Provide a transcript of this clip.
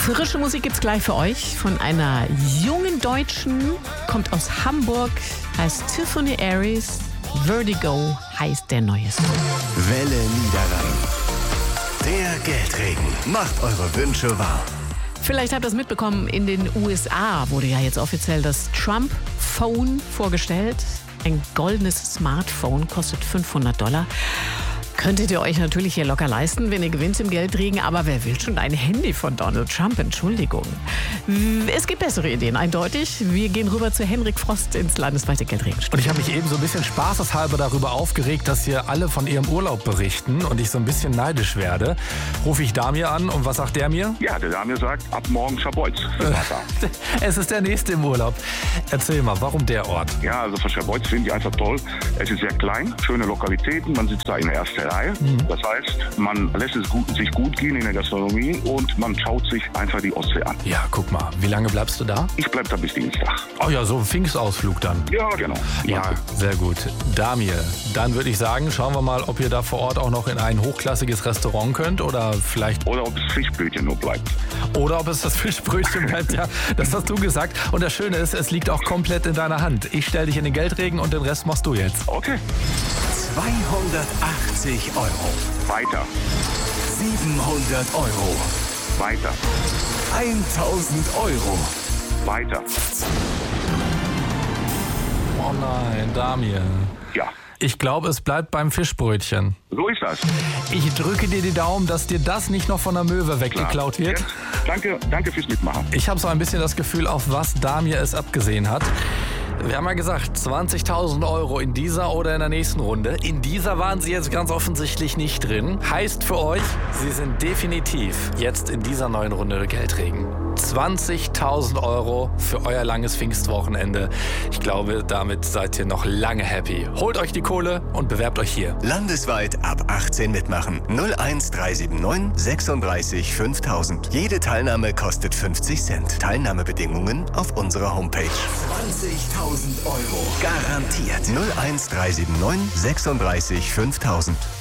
Frische Musik gibt's gleich für euch von einer jungen Deutschen, kommt aus Hamburg, heißt Tiffany Aries. Vertigo heißt der neue Song. Welle Niederrhein. Der Geldregen macht eure Wünsche wahr. Vielleicht habt ihr es mitbekommen, in den USA wurde ja jetzt offiziell das Trump-Phone vorgestellt. Ein goldenes Smartphone, kostet $500. Könntet ihr euch natürlich hier locker leisten, wenn ihr gewinnt im Geldregen. Aber wer will schon ein Handy von Donald Trump? Entschuldigung. Es gibt bessere Ideen, eindeutig. Wir gehen rüber zu Henrik Frost ins landesweite Geldregenstudio. Und ich habe mich eben so ein bisschen spaßeshalber darüber aufgeregt, dass hier alle von ihrem Urlaub berichten und ich so ein bisschen neidisch werde. Rufe ich Damir an und was sagt der mir? Ja, der Damir sagt, ab morgen Schabolz für Vater. Es ist der nächste im Urlaub. Erzähl mal, warum der Ort? Ja, also für Schabolz finde ich einfach toll. Es ist sehr klein, schöne Lokalitäten, man sitzt da in der ersten Reihe. Das heißt, man lässt es sich gut gehen in der Gastronomie und man schaut sich einfach die Ostsee an. Ja, guck mal, wie lange bleibst du da? Ich bleib da bis Dienstag. Oh ja, so ein Pfingstausflug dann. Ja, genau. Ja, sehr gut. Damir, dann würde ich sagen, schauen wir mal, ob ihr da vor Ort auch noch in ein hochklassiges Restaurant könnt oder vielleicht... Oder ob es Fischbrötchen nur bleibt. Oder ob es das Fischbrötchen bleibt, ja, das hast du gesagt. Und das Schöne ist, es liegt auch komplett in deiner Hand. Ich stelle dich in den Geldregen und den Rest machst du jetzt. Okay. 280 Euro. Weiter. 700 Euro. Weiter. 1000 Euro. Weiter. Oh nein, Damir. Ja. Ich glaube, es bleibt beim Fischbrötchen. So ist das. Ich drücke dir die Daumen, dass dir das nicht noch von der Möwe weggeklaut wird. Jetzt, danke fürs Mitmachen. Ich habe so ein bisschen das Gefühl, auf was Damir es abgesehen hat. Wir haben ja gesagt, 20.000 Euro in dieser oder in der nächsten Runde. In dieser waren sie jetzt ganz offensichtlich nicht drin. Heißt für euch, sie sind definitiv jetzt in dieser neuen Runde Geldregen. 20.000 Euro für euer langes Pfingstwochenende. Ich glaube, damit seid ihr noch lange happy. Holt euch die Kohle und bewerbt euch hier. Landesweit ab 18 mitmachen. 01379 36 5000. Jede Teilnahme kostet 50 Cent. Teilnahmebedingungen auf unserer Homepage. 20.000 Euro. Garantiert. 01379 36 5000.